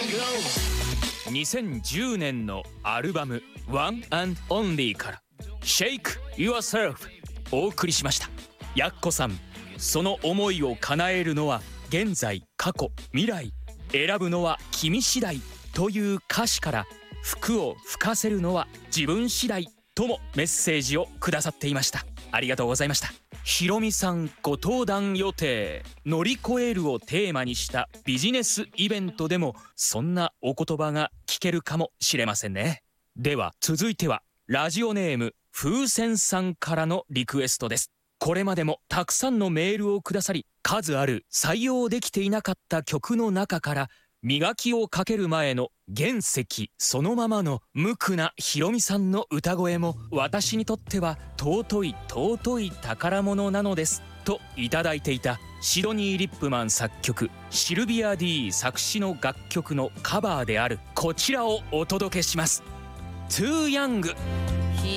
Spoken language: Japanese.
2010年のアルバム One and Only からShake Yourself お送りしました。やっこさん、その思いを叶えるのは現在、過去、未来、選ぶのは君次第という歌詞から、服を吹かせるのは自分次第ともメッセージをくださっていました。ありがとうございました。ひろみさんご登壇予定、乗り越えるをテーマにしたビジネスイベントでもそんなお言葉が聞けるかもしれませんね。では続いてはラジオネーム風船さんからのリクエストです。これまでもたくさんのメールをくださり、数ある採用できていなかった曲の中から磨きをかける前の原石そのままの無垢なひろみさんの歌声も私にとっては尊い宝物なのですといただいていたシドニー・リップマン作曲、シルビア D 作詞の楽曲のカバーであるこちらをお届けします。 Too Young